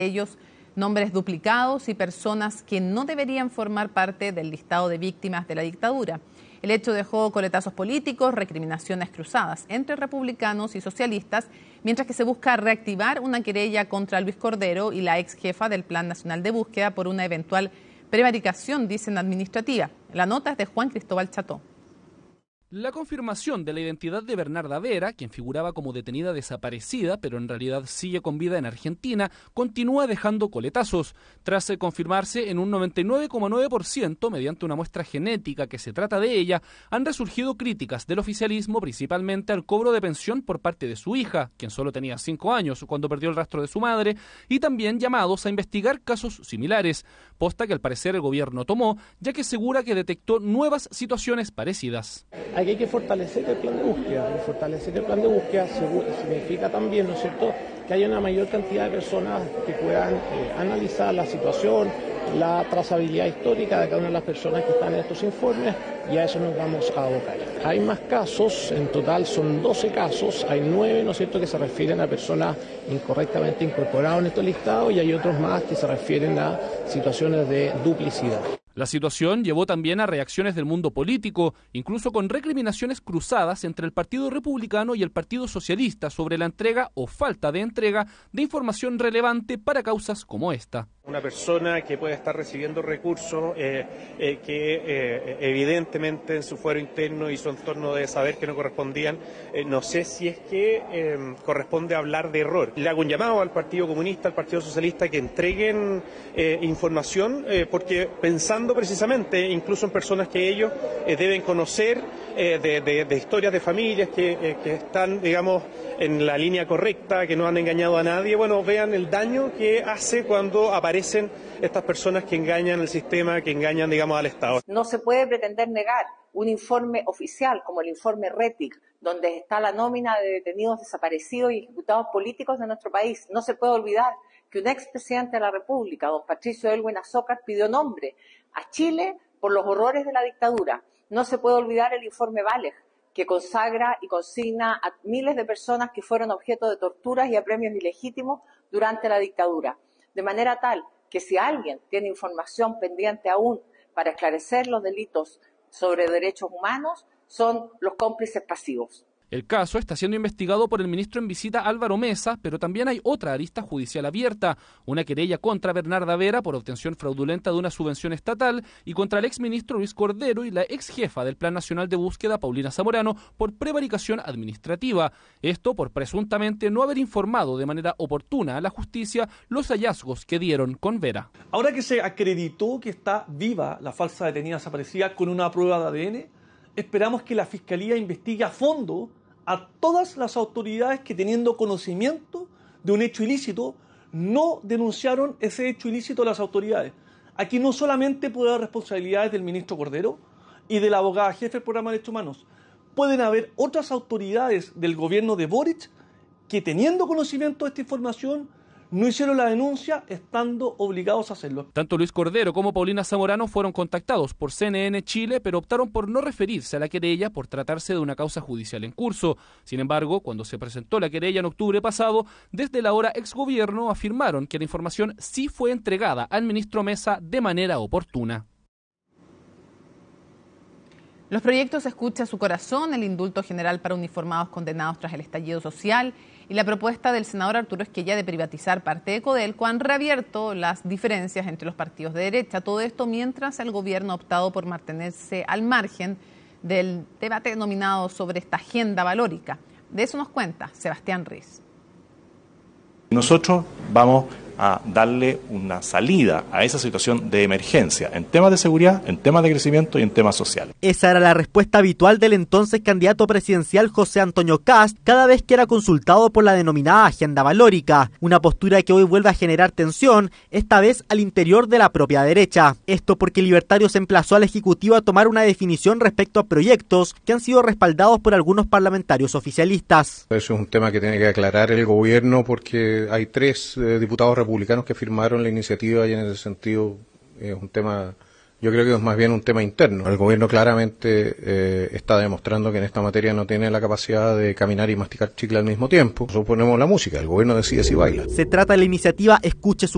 ellos nombres duplicados y personas que no deberían formar parte del listado de víctimas de la dictadura. El hecho dejó coletazos políticos, recriminaciones cruzadas entre republicanos y socialistas, mientras que se busca reactivar una querella contra Luis Cordero y la ex jefa del Plan Nacional de Búsqueda por una eventual prevaricación, dicen, administrativa. La nota es de Juan Cristóbal Cható. La confirmación de la identidad de Bernarda Vera, quien figuraba como detenida desaparecida, pero en realidad sigue con vida en Argentina, continúa dejando coletazos. Tras confirmarse en un 99,9% mediante una muestra genética que se trata de ella, han resurgido críticas del oficialismo, principalmente al cobro de pensión por parte de su hija, quien solo tenía 5 años cuando perdió el rastro de su madre, y también llamados a investigar casos similares, posta que al parecer el gobierno tomó, ya que asegura que detectó nuevas situaciones parecidas. Aquí hay que fortalecer el plan de búsqueda, y fortalecer el plan de búsqueda significa también, ¿no es cierto?, que haya una mayor cantidad de personas que puedan analizar la situación, la trazabilidad histórica de cada una de las personas que están en estos informes, y a eso nos vamos a abocar. Hay más casos, en total son 12 casos, hay 9, ¿no es cierto?, que se refieren a personas incorrectamente incorporadas en estos listados, y hay otros más que se refieren a situaciones de duplicidad. La situación llevó también a reacciones del mundo político, incluso con recriminaciones cruzadas entre el Partido Republicano y el Partido Socialista sobre la entrega o falta de entrega de información relevante para causas como esta. Una persona que puede estar recibiendo recursos que evidentemente en su fuero interno y su entorno debe saber que no correspondían, no sé si es que corresponde hablar de error. Le hago un llamado al Partido Comunista, al Partido Socialista, que entreguen información, porque pensando precisamente incluso en personas que ellos deben conocer de historias de familias que están, digamos, en la línea correcta, que no han engañado a nadie, bueno, vean el daño que hace cuando aparecen estas personas que engañan el sistema, que engañan, digamos, al Estado. No se puede pretender negar un informe oficial como el informe RETIC, donde está la nómina de detenidos desaparecidos y ejecutados políticos de nuestro país. No se puede olvidar que un expresidente de la República, don Patricio Aylwin Azócar, pidió nombre a Chile por los horrores de la dictadura. No se puede olvidar el informe Valeg, que consagra y consigna a miles de personas que fueron objeto de torturas y apremios ilegítimos durante la dictadura. De manera tal que si alguien tiene información pendiente aún para esclarecer los delitos sobre derechos humanos, son los cómplices pasivos. El caso está siendo investigado por el ministro en visita Álvaro Mesa, pero también hay otra arista judicial abierta, una querella contra Bernarda Vera por obtención fraudulenta de una subvención estatal y contra el exministro Luis Cordero y la ex jefa del Plan Nacional de Búsqueda, Paulina Zamorano, por prevaricación administrativa. Esto por presuntamente no haber informado de manera oportuna a la justicia los hallazgos que dieron con Vera. Ahora que se acreditó que está viva la falsa detenida desaparecida con una prueba de ADN, esperamos que la Fiscalía investigue a fondo a todas las autoridades que, teniendo conocimiento de un hecho ilícito, no denunciaron ese hecho ilícito a las autoridades. Aquí no solamente puede haber responsabilidades del ministro Cordero y de la abogada jefe del programa de Derechos Humanos, pueden haber otras autoridades del gobierno de Boric que, teniendo conocimiento de esta información, no hicieron la denuncia estando obligados a hacerlo. Tanto Luis Cordero como Paulina Zamorano fueron contactados por CNN Chile, pero optaron por no referirse a la querella por tratarse de una causa judicial en curso. Sin embargo, cuando se presentó la querella en octubre pasado, desde el ahora exgobierno afirmaron que la información sí fue entregada al ministro Mesa de manera oportuna. Los proyectos Escucha su corazón, el indulto general para uniformados condenados tras el estallido social y la propuesta del senador Arturo Esquella de privatizar parte de Codelco han reabierto las diferencias entre los partidos de derecha. Todo esto mientras el gobierno ha optado por mantenerse al margen del debate denominado sobre esta agenda valórica. De eso nos cuenta Sebastián Riz. Nosotros vamos a darle una salida a esa situación de emergencia en temas de seguridad, en temas de crecimiento y en temas sociales. Esa era la respuesta habitual del entonces candidato presidencial José Antonio Kast cada vez que era consultado por la denominada agenda valórica, una postura que hoy vuelve a generar tensión, esta vez al interior de la propia derecha. Esto porque el libertario se emplazó al Ejecutivo a tomar una definición respecto a proyectos que han sido respaldados por algunos parlamentarios oficialistas. Eso es un tema que tiene que aclarar el gobierno porque hay 3 diputados republicanos que firmaron la iniciativa y en ese sentido es un tema, yo creo que es más bien un tema interno. El gobierno claramente está demostrando que en esta materia no tiene la capacidad de caminar y masticar chicle al mismo tiempo. Nosotros ponemos la música, el gobierno decide si baila. Se trata de la iniciativa Escuche su